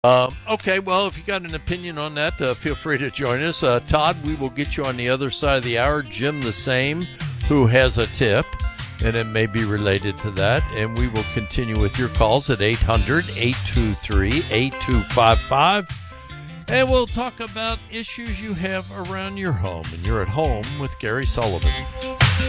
Okay, well, if you got an opinion on that, feel free to join us. Todd, we will get you on the other side of the hour. Jim, the same, who has a tip, and it may be related to that. And we will continue with your calls at 800-823-8255. And we'll talk about issues you have around your home. And you're at home with Gary Sullivan.